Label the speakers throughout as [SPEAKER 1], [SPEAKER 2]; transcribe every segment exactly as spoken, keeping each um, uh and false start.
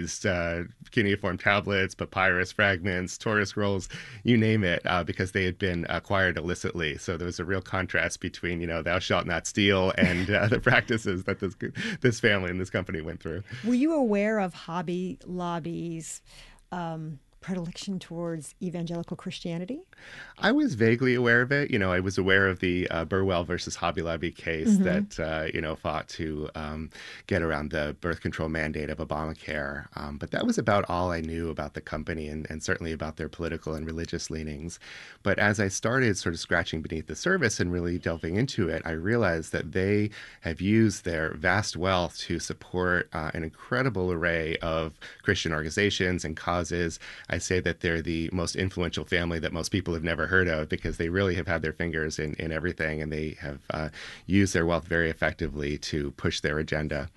[SPEAKER 1] used uh, cuneiform tablets, papyrus fragments, Torah scrolls, you name it, uh, because they had been acquired illicitly. So there was a real contrast between, you know, thou shalt not steal and uh, the practices that this this family and this company went through.
[SPEAKER 2] Were you aware of Hobby Lobby's um, predilection towards evangelical Christianity?
[SPEAKER 1] I was vaguely aware of it. You know, I was aware of the uh, Burwell versus Hobby Lobby case mm-hmm. that, uh, you know, fought to um, get around the birth control mandate of Obamacare. Um, but that was about all I knew about the company and, and certainly about their political and religious leanings. But as I started sort of scratching beneath the surface and really delving into it, I realized that they have used their vast wealth to support uh, an incredible array of Christian organizations and causes. I say that they're the most influential family that most people have never heard of because they really have had their fingers in, in everything, and they have uh, used their wealth very effectively to push their agenda.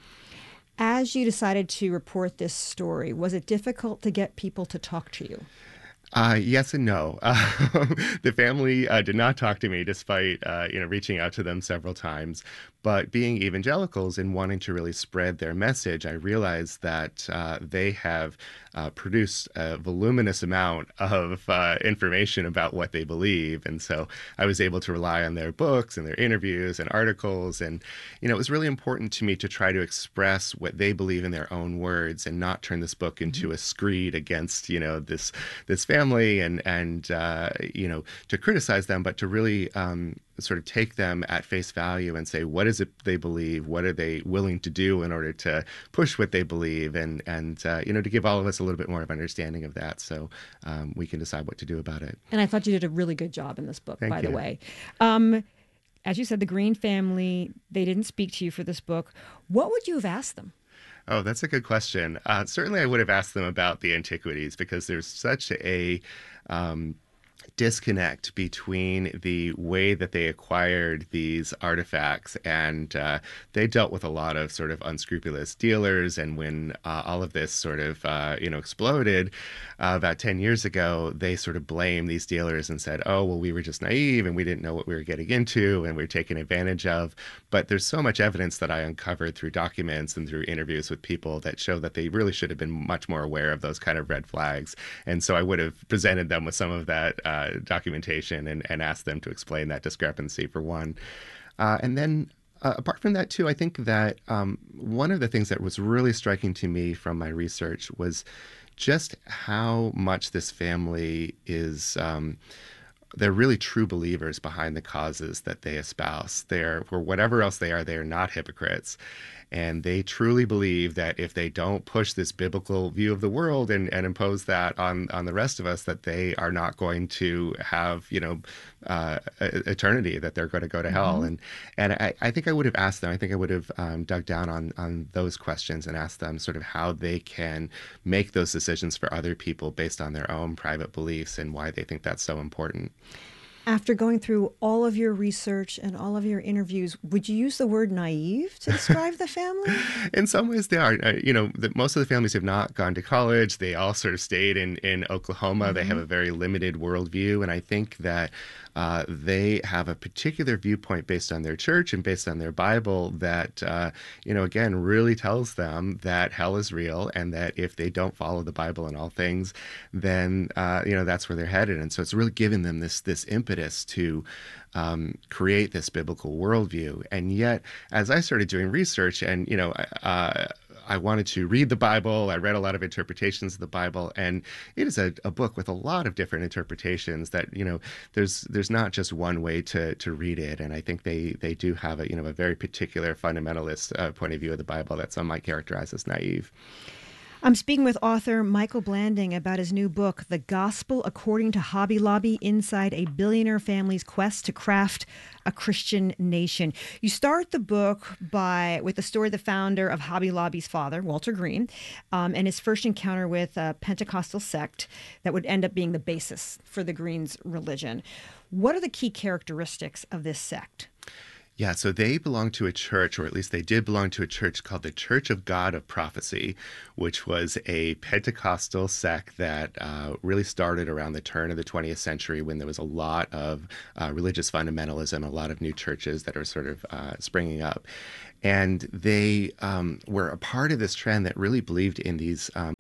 [SPEAKER 2] As you decided to report this story, was it difficult to get people to talk to you?
[SPEAKER 1] Uh, yes and no. Uh, the family uh, did not talk to me despite, uh, you know, reaching out to them several times. But being evangelicals and wanting to really spread their message, I realized that uh, they have uh, produced a voluminous amount of uh, information about what they believe. And so I was able to rely on their books and their interviews and articles. And, you know, it was really important to me to try to express what they believe in their own words and not turn this book into a screed against, you know, this this family and, and uh, you know, to criticize them, but to really um, sort of take them at face value and say, what is it they believe? What are they willing to do in order to push what they believe? And, and uh, you know, to give all of us a little bit more of understanding of that so um, we can decide what to do about it.
[SPEAKER 2] And I thought you did a really good job in this book,
[SPEAKER 1] Thank
[SPEAKER 2] by
[SPEAKER 1] you.
[SPEAKER 2] the way. Um, as you said, the Green family, they didn't speak to you for this book. What would you have asked them?
[SPEAKER 1] Oh, that's a good question. Uh, certainly I would have asked them about the antiquities because there's such a um, disconnect between the way that they acquired these artifacts and uh, they dealt with a lot of sort of unscrupulous dealers. And when uh, all of this sort of, uh, you know, exploded uh, about ten years ago, they sort of blamed these dealers and said, oh, well, we were just naive and we didn't know what we were getting into and we were taken advantage of. But there's so much evidence that I uncovered through documents and through interviews with people that show that they really should have been much more aware of those kind of red flags. And so I would have presented them with some of that uh, documentation and, and asked them to explain that discrepancy for one. Uh, and then uh, apart from that, too, I think that um, one of the things that was really striking to me from my research was just how much this family is um, they're really true believers behind the causes that they espouse. They're, for whatever else they are, they are not hypocrites. And they truly believe that if they don't push this biblical view of the world and, and impose that on, on the rest of us, that they are not going to have, you know, uh, eternity, that they're going to go to mm-hmm. hell. And and I, I think I would have asked them, I think I would have um, dug down on, on those questions and asked them sort of how they can make those decisions for other people based on their own private beliefs and why they think that's so important.
[SPEAKER 2] After going through all of your research and all of your interviews, would you use the word naive to describe the family?
[SPEAKER 1] In some ways, they are. Uh, you know, the, most of the families have not gone to college. They all sort of stayed in, in Oklahoma. Mm-hmm. They have a very limited worldview. And I think that uh, they have a particular viewpoint based on their church and based on their Bible that, uh, you know, again, really tells them that hell is real and that if they don't follow the Bible in all things, then, uh, you know, that's where they're headed. And so it's really given them this, this impetus to um, create this biblical worldview. And yet, as I started doing research and, you know, uh, I wanted to read the Bible. I read a lot of interpretations of the Bible, and it is a, a book with a lot of different interpretations that, you know, there's there's not just one way to to read it. And I think they they do have a, you know, a very particular fundamentalist uh, point of view of the Bible that some might characterize as naive.
[SPEAKER 2] I'm speaking with author Michael Blanding about his new book, The Gospel According to Hobby Lobby, Inside a Billionaire Family's Quest to Craft a Christian Nation. You start the book by with the story of the founder of Hobby Lobby's father, Walter Green, um, and his first encounter with a Pentecostal sect that would end up being the basis for the Greens' religion. What are the key characteristics of this sect?
[SPEAKER 1] Yeah, so they belong to a church, or at least they did belong to a church called the Church of God of Prophecy, which was a Pentecostal sect that uh, really started around the turn of the twentieth century when there was a lot of uh, religious fundamentalism, a lot of new churches that are sort of uh, springing up. And they um, were a part of this trend that really believed in these um,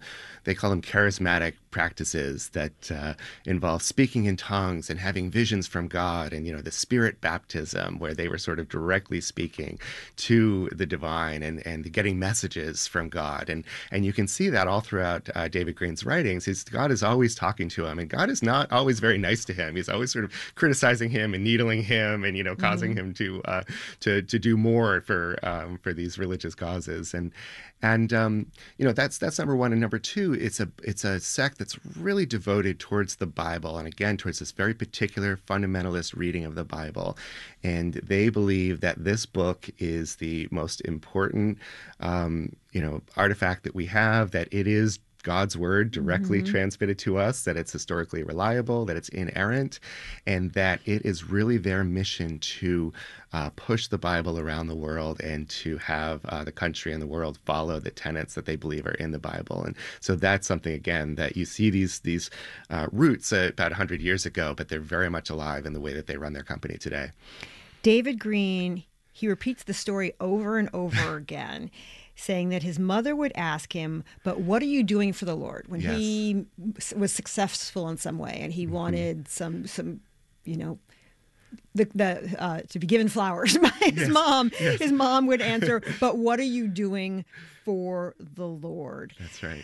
[SPEAKER 1] they call them charismatic practices that uh, involve speaking in tongues and having visions from God, and, you know, the spirit baptism, where they were sort of directly speaking to the divine and, and getting messages from God. And, and you can see that all throughout uh, David Green's writings. His, God is always talking to him, and God is not always very nice to him. He's always sort of criticizing him and needling him and, you know, causing mm-hmm. him to, uh, to, to do more for, um, for these religious causes. And, and, um, you know, that's, that's number one. And number two, it's a, it's a sect that's really devoted towards the Bible, and again, towards this very particular fundamentalist reading of the Bible. And they believe that this book is the most important, um, you know, artifact that we have, that it is God's word directly mm-hmm. transmitted to us, that it's historically reliable, that it's inerrant, and that it is really their mission to uh, push the Bible around the world and to have uh, the country and the world follow the tenets that they believe are in the Bible. And so that's something, again, that you see these these uh, roots uh, about one hundred years ago, but they're very much alive in the way that they run their company today.
[SPEAKER 2] David Green, he repeats the story over and over again, saying that his mother would ask him, but what are you doing for the Lord? When yes. he was successful in some way and he mm-hmm. wanted some, some, you know, the, the uh, to be given flowers by his yes. mom, yes. his mom would answer, but what are you doing for the Lord?
[SPEAKER 1] That's right.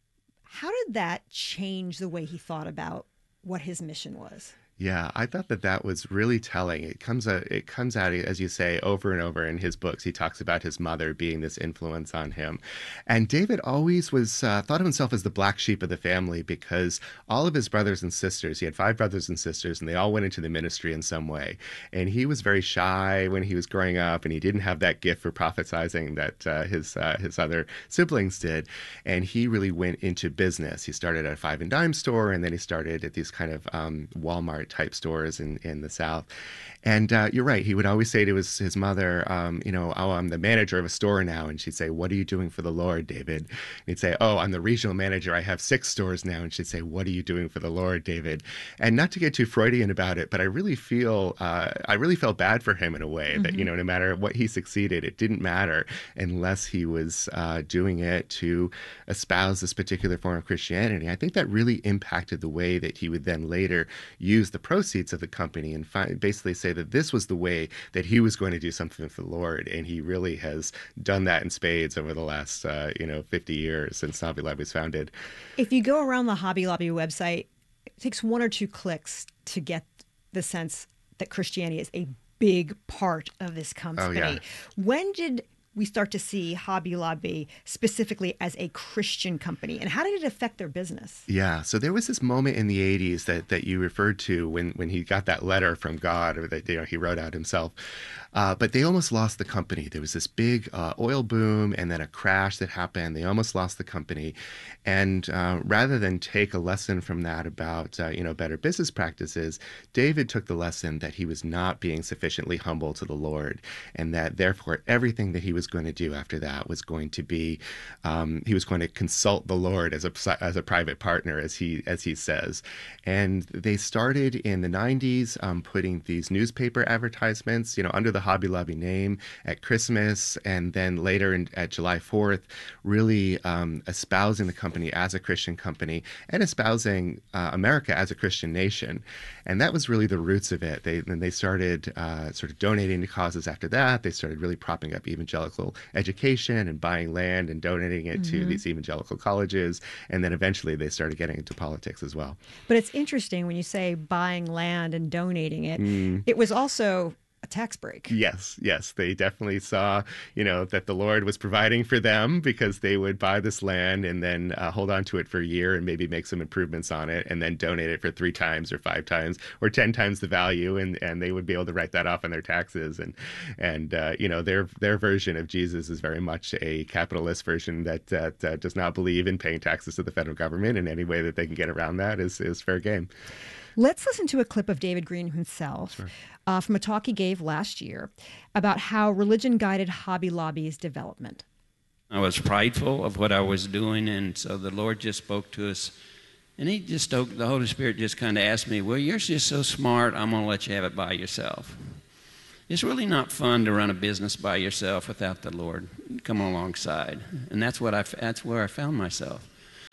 [SPEAKER 2] How did that change the way he thought about what his mission was?
[SPEAKER 1] Yeah, I thought that that was really telling. It comes out, it comes out, as you say, over and over in his books. He talks about his mother being this influence on him. And David always was uh, thought of himself as the black sheep of the family, because all of his brothers and sisters, he had five brothers and sisters, and they all went into the ministry in some way. And he was very shy when he was growing up, and he didn't have that gift for prophesying that uh, his uh, his other siblings did. And he really went into business. He started at a five and dime store, and then he started at these kind of um, Walmart type stores in, in the South. And uh, you're right. He would always say to his, his mother, um, you know, oh, I'm the manager of a store now. And she'd say, what are you doing for the Lord, David? And he'd say, oh, I'm the regional manager. I have six stores now. And she'd say, what are you doing for the Lord, David? And not to get too Freudian about it, but I really feel, uh, I really felt bad for him in a way mm-hmm. that, you know, no matter what he succeeded, it didn't matter unless he was uh, doing it to espouse this particular form of Christianity. I think that really impacted the way that he would then later use the proceeds of the company and fi- basically say that this was the way that he was going to do something for the Lord. And he really has done that in spades over the last, uh, you know, fifty years since Hobby Lobby was founded.
[SPEAKER 2] If you go around the Hobby Lobby website, it takes one or two clicks to get the sense that Christianity is a big part of this company.
[SPEAKER 1] Oh, yeah.
[SPEAKER 2] When did we start to see Hobby Lobby specifically as a Christian company, and how did it affect their business?
[SPEAKER 1] Yeah, so there was this moment in the eighties that, that you referred to when, when he got that letter from God, or that, you know, he wrote out himself. Uh, but they almost lost the company. There was this big uh, oil boom and then a crash that happened. They almost lost the company. And uh, rather than take a lesson from that about, uh, you know, better business practices, David took the lesson that he was not being sufficiently humble to the Lord, and that therefore everything that he was going to do after that was going to be, um, he was going to consult the Lord as a as a private partner, as he as he says. And they started in the nineties um, putting these newspaper advertisements, you know, under the Hobby Lobby name at Christmas, and then later in, at July fourth, really um, espousing the company as a Christian company and espousing uh, America as a Christian nation. And that was really the roots of it. They then they started uh, sort of donating to causes after that. They started really propping up evangelical education and buying land and donating it mm-hmm. to these evangelical colleges. And then eventually they started getting into politics as well.
[SPEAKER 2] But it's interesting when you say buying land and donating it, mm. it was also a tax break.
[SPEAKER 1] Yes, yes. They definitely saw, you know, that the Lord was providing for them, because they would buy this land and then uh, hold on to it for a year and maybe make some improvements on it and then donate it for three times or five times or ten times the value. And, and they would be able to write that off on their taxes. And, and uh, you know, their their version of Jesus is very much a capitalist version that, that uh, does not believe in paying taxes to the federal government, and any way that they can get around that is, is fair game.
[SPEAKER 2] Let's listen to a clip of David Green himself
[SPEAKER 1] Sure.
[SPEAKER 2] uh, from a talk he gave last year about how religion guided Hobby Lobby's development.
[SPEAKER 3] I was prideful of what I was doing, and so the Lord just spoke to us. And he just, the Holy Spirit just kind of asked me, well, you're just so smart, I'm going to let you have it by yourself. It's really not fun to run a business by yourself without the Lord coming alongside. And that's what I, that's where I found myself.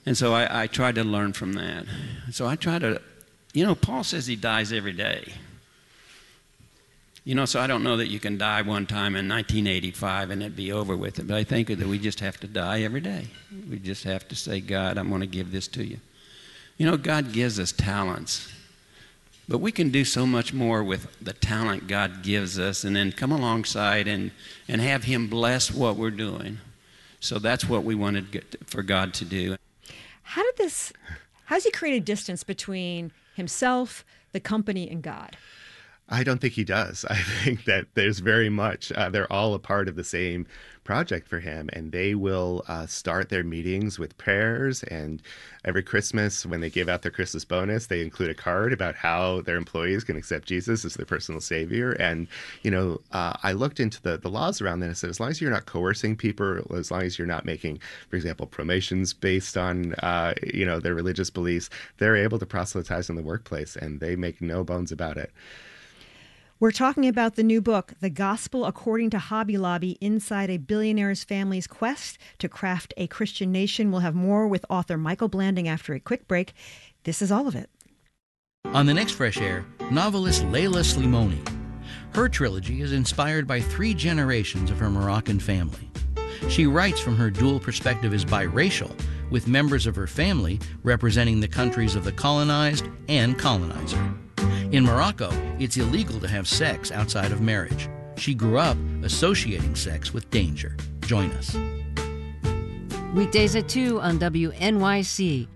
[SPEAKER 3] And so I, I try to learn from that. So I try to, you know, Paul says he dies every day. You know, so I don't know that you can die one time in nineteen eighty-five and it'd be over with it. But I think that we just have to die every day. We just have to say, God, I'm going to give this to you. You know, God gives us talents. But we can do so much more with the talent God gives us and then come alongside and, and have him bless what we're doing. So that's what we wanted for God to do.
[SPEAKER 2] How did this, how does he create a distance between himself, the company, and God?
[SPEAKER 1] I don't think he does. I think that there's very much, uh, they're all a part of the same project for him, and they will uh, start their meetings with prayers, and every Christmas when they give out their Christmas bonus, they include a card about how their employees can accept Jesus as their personal savior. And, you know, uh, I looked into the, the laws around that and said, as long as you're not coercing people, as long as you're not making, for example, promotions based on, uh, you know, their religious beliefs, they're able to proselytize in the workplace, and they make no bones about it.
[SPEAKER 2] We're talking about the new book, The Gospel According to Hobby Lobby, Inside a Billionaire's Family's Quest to Craft a Christian Nation. We'll have more with author Michael Blanding after a quick break. This is all of it.
[SPEAKER 4] On the next Fresh Air, novelist Leila Slimoni. Her trilogy is inspired by three generations of her Moroccan family. She writes from her dual perspective as biracial, with members of her family representing the countries of the colonized and colonizer. In Morocco, it's illegal to have sex outside of marriage. She grew up associating sex with danger. Join us.
[SPEAKER 5] Weekdays at two on W N Y C.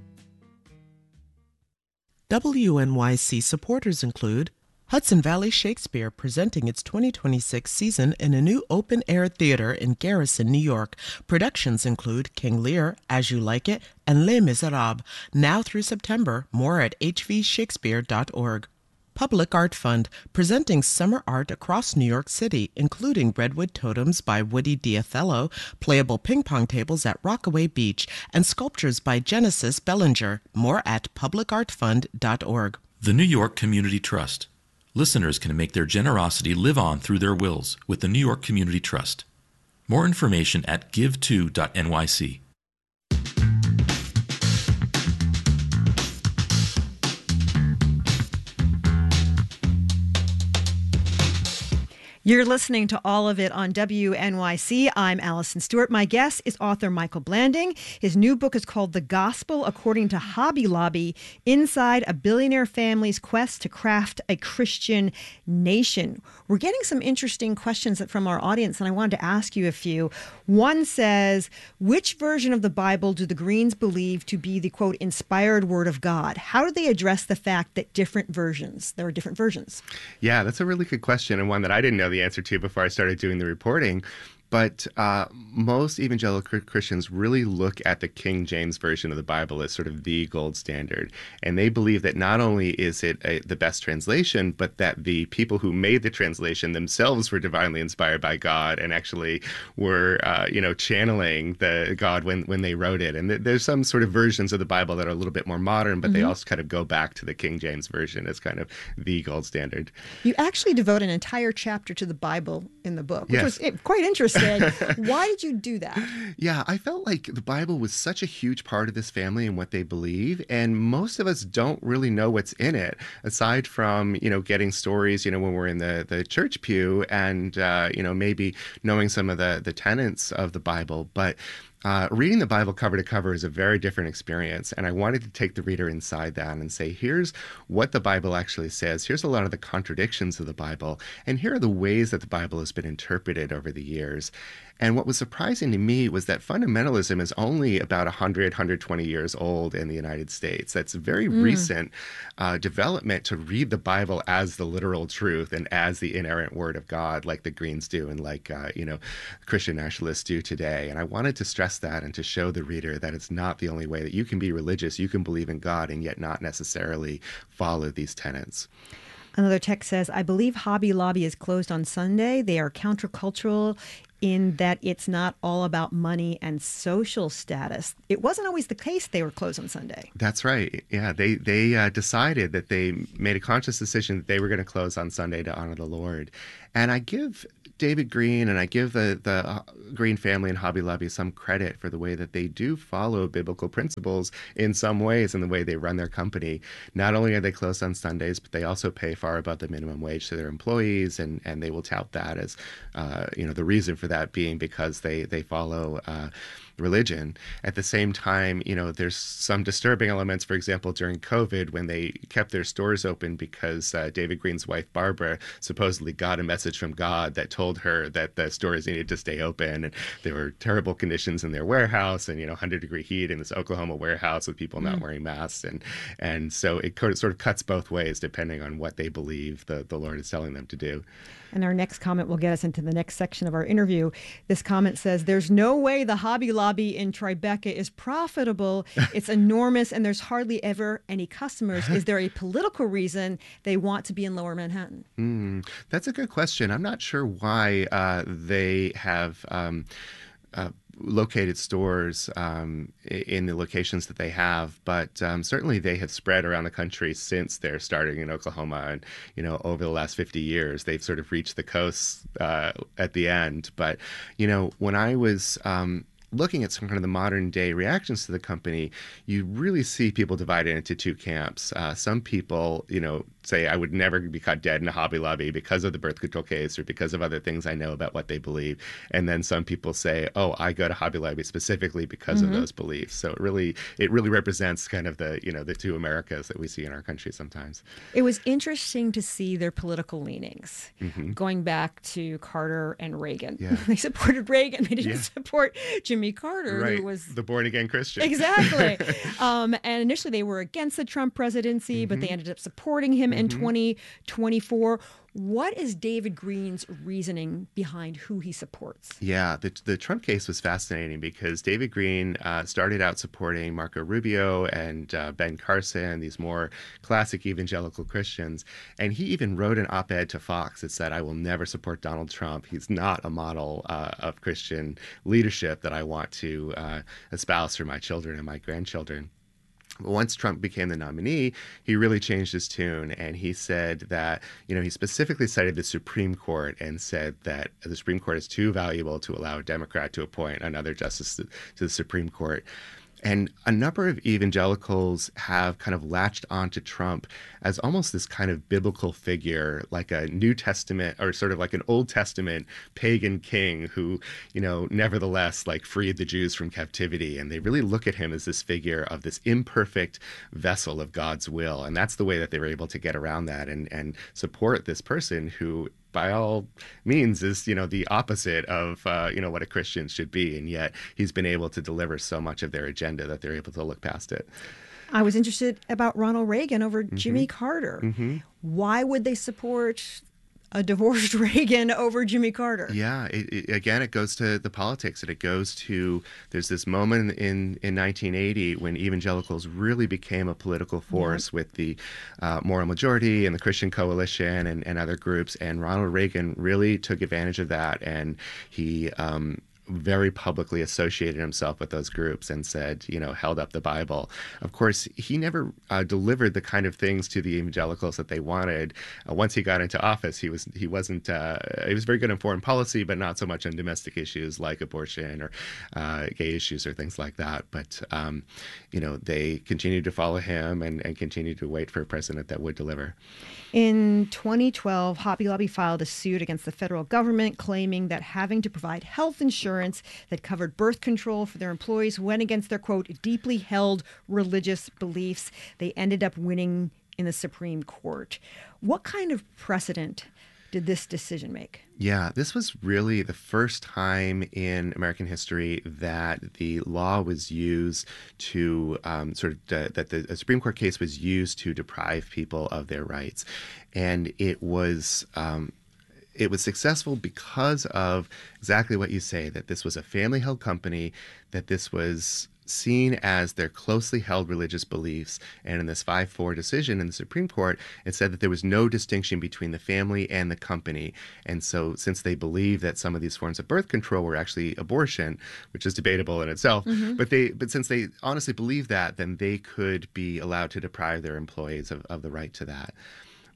[SPEAKER 6] W N Y C supporters include Hudson Valley Shakespeare, presenting its twenty twenty-six season in a new open-air theater in Garrison, New York. Productions include King Lear, As You Like It, and Les Miserables. Now through September. More at h v shakespeare dot org. Public Art Fund, presenting summer art across New York City, including Redwood Totems by Woody Diathello, playable ping pong tables at Rockaway Beach, and sculptures by Genesis Bellinger. More at public art fund dot org.
[SPEAKER 7] The New York Community Trust. Listeners can make their generosity live on through their wills with the New York Community Trust. More information at give to dot n y c.
[SPEAKER 2] You're listening to all of it on W N Y C. I'm Allison Stewart. My guest is author Michael Blanding. His new book is called The Gospel According to Hobby Lobby, Inside a Billionaire Family's Quest to Craft a Christian Nation. We're getting some interesting questions from our audience, and I wanted to ask you a few. One says, which version of the Bible do the Greens believe to be the, quote, inspired word of God? How do they address the fact that different versions, there are different versions?
[SPEAKER 1] Yeah, that's a really good question, and one that I didn't know the answer to before I started doing the reporting. But uh, most evangelical Christians really look at the King James Version of the Bible as sort of the gold standard. And they believe that not only is it a, the best translation, but that the people who made the translation themselves were divinely inspired by God and actually were, uh, you know, channeling the God when, when they wrote it. And th- there's some sort of versions of the Bible that are a little bit more modern, but mm-hmm. they also kind of go back to the King James Version as kind of the gold standard.
[SPEAKER 2] You actually devote an entire chapter to the Bible in the book, which
[SPEAKER 1] yes.
[SPEAKER 2] was it, quite interesting. Why did you do that?
[SPEAKER 1] Yeah, I felt like the Bible was such a huge part of this family and what they believe, and most of us don't really know what's in it, aside from, you know, getting stories, you know, when we're in the, the church pew and, uh, you know, maybe knowing some of the, the tenets of the Bible. But Uh, reading the Bible cover to cover is a very different experience, and I wanted to take the reader inside that and say, here's what the Bible actually says. Here's a lot of the contradictions of the Bible, and here are the ways that the Bible has been interpreted over the years. And what was surprising to me was that fundamentalism is only about one hundred, one hundred twenty years old in the United States. That's a very mm. recent uh, development to read the Bible as the literal truth and as the inerrant word of God, like the Greens do and like, uh, you know, Christian nationalists do today. And I wanted to stress that and to show the reader that it's not the only way that you can be religious, you can believe in God and yet not necessarily follow these tenets.
[SPEAKER 2] Another text says, I believe Hobby Lobby is closed on Sunday. They are countercultural in that it's not all about money and social status. It wasn't always the case they were closed on Sunday.
[SPEAKER 1] That's right. Yeah, they, they uh, decided that they made a conscious decision that they were going to close on Sunday to honor the Lord. And I give David Green and I give the, the Green family and Hobby Lobby some credit for the way that they do follow biblical principles in some ways in the way they run their company. Not only are they closed on Sundays, but they also pay far above the minimum wage to their employees, and, and they will tout that as, uh, you know, the reason for that being because they, they follow uh, religion. At the same time, you know, there's some disturbing elements, for example, during COVID when they kept their stores open because uh, David Green's wife, Barbara, supposedly got a message from God that told her that the stores needed to stay open. And there were terrible conditions in their warehouse and, you know, one hundred degree heat in this Oklahoma warehouse with people not mm. wearing masks. And and so it sort of cuts both ways depending on what they believe the, the Lord is telling them to do.
[SPEAKER 2] And our next comment will get us into the next section of our interview. This comment says, there's no way the Hobby Lobby in Tribeca is profitable. It's enormous, and there's hardly ever any customers. Is there a political reason they want to be in Lower Manhattan?
[SPEAKER 1] Mm, that's a good question. I'm not sure why uh, they have um, uh, located stores um, in the locations that they have, but um, certainly they have spread around the country since they're starting in Oklahoma. And, you know, over the last fifty years, they've sort of reached the coast uh, at the end. But, you know, when I was um, looking at some kind of the modern day reactions to the company, you really see people divided into two camps. Uh, some people, you know, say I would never be caught dead in a Hobby Lobby because of the birth control case or because of other things I know about what they believe. And then some people say, oh, I go to Hobby Lobby specifically because mm-hmm. of those beliefs. So it really, it really represents kind of the, you know, the two Americas that we see in our country sometimes.
[SPEAKER 2] It was interesting to see their political leanings mm-hmm. going back to Carter and Reagan.
[SPEAKER 1] Yeah.
[SPEAKER 2] They supported Reagan. They didn't
[SPEAKER 1] yeah.
[SPEAKER 2] support Jimmy Carter,
[SPEAKER 1] right.
[SPEAKER 2] who was
[SPEAKER 1] the born again Christian.
[SPEAKER 2] Exactly. um, and initially they were against the Trump presidency, mm-hmm. but they ended up supporting him in twenty twenty-four. What is David Green's reasoning behind who he supports?
[SPEAKER 1] Yeah, the, the Trump case was fascinating because David Green uh, started out supporting Marco Rubio and uh, Ben Carson, these more classic evangelical Christians. And he even wrote an op-ed to Fox that said, I will never support Donald Trump. He's not a model uh, of Christian leadership that I want to uh, espouse for my children and my grandchildren. Once Trump became the nominee, he really changed his tune, and he said that, you know, he specifically cited the Supreme Court and said that the Supreme Court is too valuable to allow a Democrat to appoint another justice to, to the Supreme Court. And a number of evangelicals have kind of latched onto Trump as almost this kind of biblical figure, like a New Testament or sort of like an Old Testament pagan king who, you know, nevertheless like freed the Jews from captivity. And they really look at him as this figure of this imperfect vessel of God's will. And that's the way that they were able to get around that and, and support this person who, by all means, is, you know, the opposite of, uh, you know, what a Christian should be. And yet he's been able to deliver so much of their agenda that they're able to look past it.
[SPEAKER 2] I was interested about Ronald Reagan over
[SPEAKER 1] mm-hmm.
[SPEAKER 2] Jimmy Carter.
[SPEAKER 1] Mm-hmm.
[SPEAKER 2] Why would they support a divorced Reagan over Jimmy Carter?
[SPEAKER 1] Yeah, it, it, again, it goes to the politics, and it goes to, there's this moment in, in nineteen eighty when evangelicals really became a political force yeah. with the uh, Moral Majority and the Christian Coalition and, and other groups, and Ronald Reagan really took advantage of that, and he um, very publicly associated himself with those groups and said, you know, held up the Bible. Of course, he never uh, delivered the kind of things to the evangelicals that they wanted. Uh, once he got into office, he was he wasn't uh, he was very good on foreign policy, but not so much on domestic issues like abortion or uh, gay issues or things like that. But um, you know, they continued to follow him and, and continued to wait for a president that would deliver.
[SPEAKER 2] In twenty twelve, Hobby Lobby filed a suit against the federal government, claiming that having to provide health insurance that covered birth control for their employees went against their, quote, deeply held religious beliefs. They ended up winning in the Supreme Court. What kind of precedent did this decision make?
[SPEAKER 1] Yeah, this was really the first time in American history that the law was used to um, sort of, uh, that the Supreme Court case was used to deprive people of their rights. And it was, um, it was successful because of exactly what you say, that this was a family-held company, that this was seen as their closely held religious beliefs. And in this five four decision in the Supreme Court, it said that there was no distinction between the family and the company. And so since they believe that some of these forms of birth control were actually abortion, which is debatable in itself, mm-hmm. but they but since they honestly believe that, then they could be allowed to deprive their employees of, of the right to that.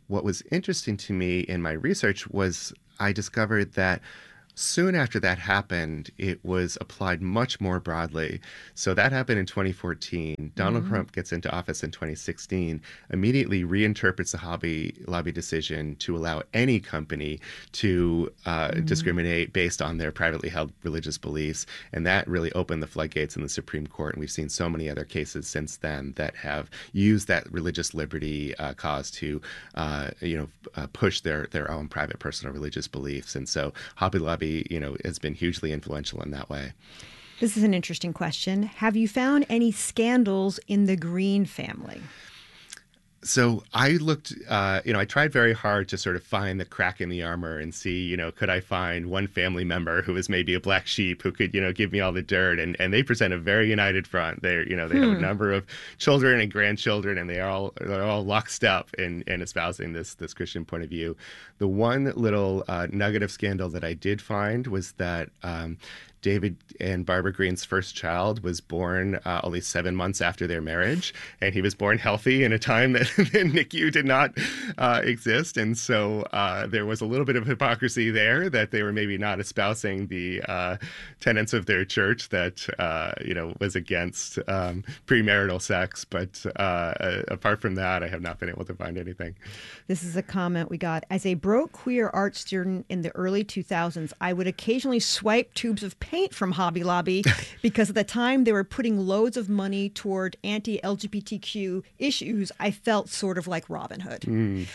[SPEAKER 1] what was interesting to me in my research was I discovered that soon after that happened, it was applied much more broadly. So that happened in twenty fourteen. Donald mm-hmm. Trump gets into office in twenty sixteen, immediately reinterprets the Hobby Lobby decision to allow any company to uh, mm-hmm. discriminate based on their privately held religious beliefs. And that really opened the floodgates in the Supreme Court. And we've seen so many other cases since then that have used that religious liberty uh, cause to, uh, you know, uh, push their, their own private personal religious beliefs. And so Hobby Lobby, you know, has been hugely influential in that way.
[SPEAKER 2] This is an interesting question. Have you found any scandals in the Green family?
[SPEAKER 1] So I looked, uh, you know, I tried very hard to sort of find the crack in the armor and see, you know, could I find one family member who was maybe a black sheep who could, you know, give me all the dirt? And, and they present a very united front. They're, you know, they hmm. have a number of children and grandchildren, and they are all they're all lockstep in, in espousing this this Christian point of view. The one little uh, nugget of scandal that I did find was that um, David and Barbara Green's first child was born uh, only seven months after their marriage, and he was born healthy in a time that the N I C U did not uh, exist. And so uh, there was a little bit of hypocrisy there, that they were maybe not espousing the uh, tenets of their church that, uh, you know, was against um, premarital sex. But uh, apart from that, I have not been able to find anything.
[SPEAKER 2] This is a comment we got. As a broke queer art student in the early two thousands, I would occasionally swipe tubes of paint from Hobby Lobby because at the time they were putting loads of money toward anti-L G B T Q issues. I felt sort of like Robin Hood. Mm.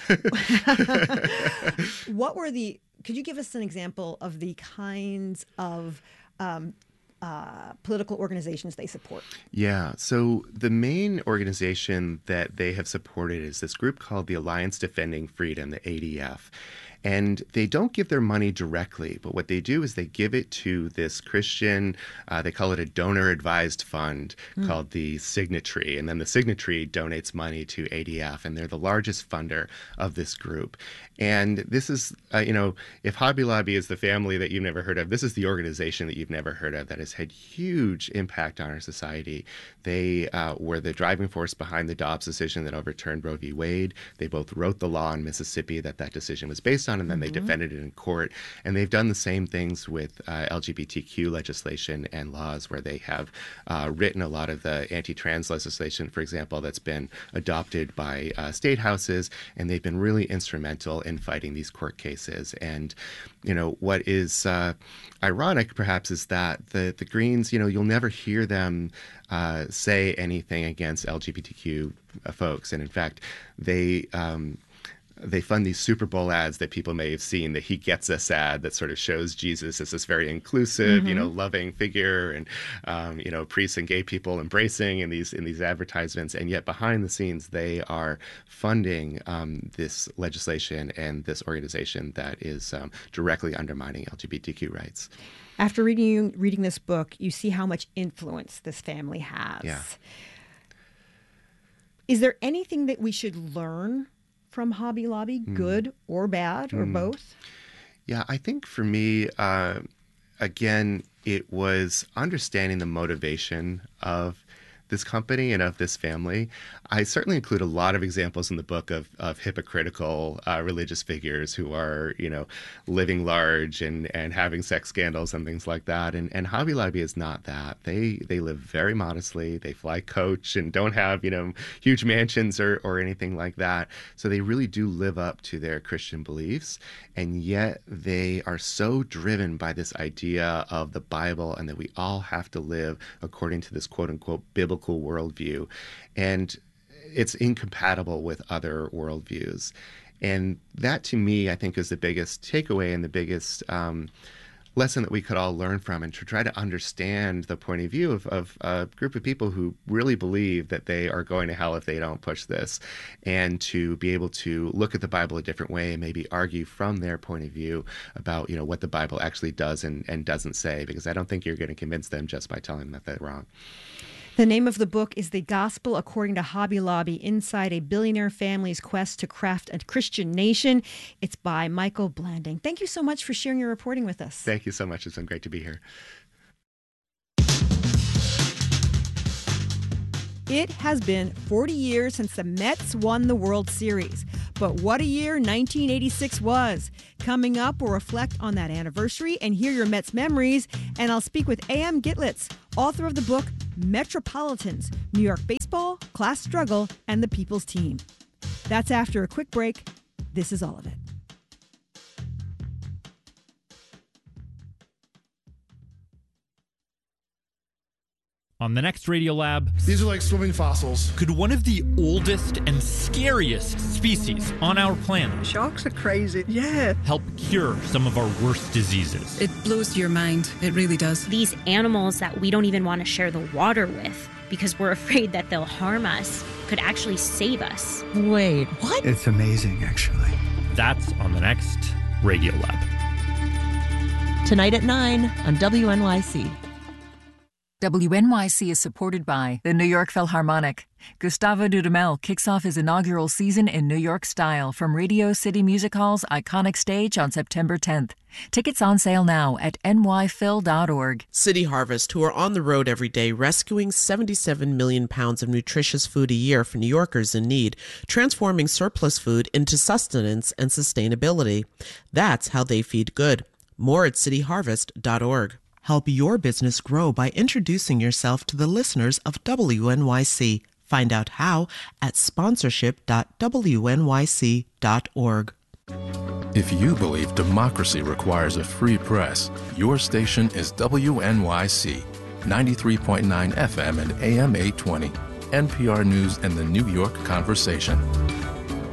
[SPEAKER 2] What were the, could you give us an example of the kinds of um, uh, political organizations they support?
[SPEAKER 1] Yeah, so the main organization that they have supported is this group called the Alliance Defending Freedom, the A D F. And they don't give their money directly, but what they do is they give it to this Christian, uh, they call it a donor-advised fund mm. called the Signatory. And then the Signatory donates money to A D F, and they're the largest funder of this group. And this is, uh, you know, if Hobby Lobby is the family that you've never heard of, this is the organization that you've never heard of that has had huge impact on our society. They uh, were the driving force behind the Dobbs decision that overturned Roe v. Wade. They both wrote the law in Mississippi that that decision was based on, and then mm-hmm. they defended it in court. And they've done the same things with uh, L G B T Q legislation and laws, where they have uh, written a lot of the anti-trans legislation, for example, that's been adopted by uh, state houses, and they've been really instrumental in fighting these court cases. And, you know, what is uh, ironic, perhaps, is that the, the Greens, you know, you'll never hear them uh, say anything against L G B T Q folks. And in fact, they um, they fund these Super Bowl ads that people may have seen, the He Gets Us ad that sort of shows Jesus as this very inclusive, mm-hmm. you know, loving figure, and, um, you know, priests and gay people embracing in these in these advertisements. And yet behind the scenes, they are funding um, this legislation and this organization that is um, directly undermining L G B T Q rights.
[SPEAKER 2] After reading reading this book, you see how much influence this family has.
[SPEAKER 1] Yeah.
[SPEAKER 2] Is there anything that we should learn from Hobby Lobby, mm. good or bad, or mm. both?
[SPEAKER 1] Yeah, I think for me, uh, again, it was understanding the motivation of this company and of this family. I certainly include a lot of examples in the book of, of hypocritical uh, religious figures who are, you know, living large and, and having sex scandals and things like that. And, and Hobby Lobby is not that. They they live very modestly. They fly coach and don't have, you know, huge mansions or, or anything like that. So they really do live up to their Christian beliefs. And yet they are so driven by this idea of the Bible and that we all have to live according to this quote unquote biblical worldview. And it's incompatible with other worldviews. And that, to me, I think is the biggest takeaway and the biggest um, lesson that we could all learn from, and to try to understand the point of view of, of a group of people who really believe that they are going to hell if they don't push this, and to be able to look at the Bible a different way and maybe argue from their point of view about, you know, what the Bible actually does and, and doesn't say, because I don't think you're going to convince them just by telling them that they're wrong.
[SPEAKER 2] The name of the book is The Gospel According to Hobby Lobby, Inside a Billionaire Family's Quest to Craft a Christian Nation. It's by Michael Blanding. Thank you so much for sharing your reporting with us.
[SPEAKER 1] Thank you so much. It's been great to be here.
[SPEAKER 2] It has been forty years since the Mets won the World Series. But what a year nineteen eighty-six was. Coming up, we'll reflect on that anniversary and hear your Mets memories. And I'll speak with A M Gitlitz, author of the book Metropolitans, New York Baseball, Class Struggle, and the People's Team. That's after a quick break. This is all of it.
[SPEAKER 8] On the next Radiolab,
[SPEAKER 9] these are like swimming fossils.
[SPEAKER 8] Could one of the oldest and scariest species on our planet,
[SPEAKER 10] sharks are crazy, yeah,
[SPEAKER 8] help cure some of our worst diseases?
[SPEAKER 10] It blows your mind. It really does.
[SPEAKER 11] These animals that we don't even want to share the water with because we're afraid that they'll harm us could actually save us.
[SPEAKER 10] Wait, what?
[SPEAKER 9] It's amazing, actually.
[SPEAKER 8] That's on the next Radiolab.
[SPEAKER 12] Tonight at nine on W N Y C.
[SPEAKER 13] W N Y C is supported by the New York Philharmonic. Gustavo Dudamel kicks off his inaugural season in New York style from Radio City Music Hall's iconic stage on September tenth. Tickets on sale now at N Y phil dot org.
[SPEAKER 6] City Harvest, who are on the road every day rescuing seventy-seven million pounds of nutritious food a year for New Yorkers in need, transforming surplus food into sustenance and sustainability. That's how they feed good. More at city harvest dot org.
[SPEAKER 12] Help your business grow by introducing yourself to the listeners of W N Y C. Find out how at sponsorship dot w n y c dot org.
[SPEAKER 14] If you believe democracy requires a free press, your station is W N Y C, ninety-three point nine F M and A M eight twenty, N P R News and the New York Conversation.